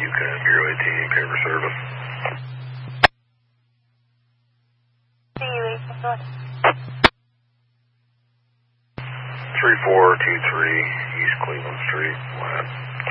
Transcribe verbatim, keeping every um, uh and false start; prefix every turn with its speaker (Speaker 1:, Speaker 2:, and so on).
Speaker 1: U C A M, Bureau eighteen, paper service.
Speaker 2: C U eighteen, go ahead.
Speaker 1: three four two three East Cleveland Street, Lab.